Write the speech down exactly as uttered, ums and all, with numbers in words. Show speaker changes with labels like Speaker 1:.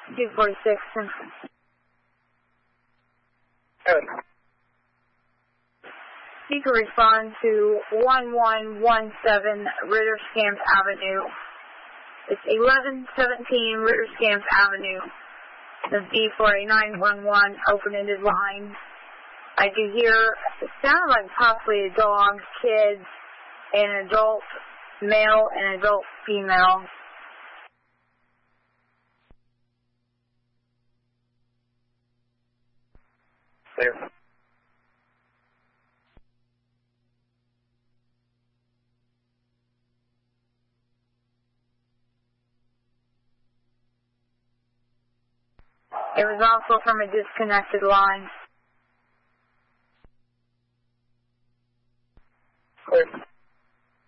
Speaker 1: two forty-six Simpson.
Speaker 2: Good.
Speaker 1: You can respond to one one one seven Ritter Scamp Avenue. It's eleven seventeen Ritter Scamp Avenue. The B for a nine one one open-ended line. I do hear, it sounds like possibly a dog, kids, an adult male, and adult female.
Speaker 2: Clear.
Speaker 1: It was also from a disconnected line.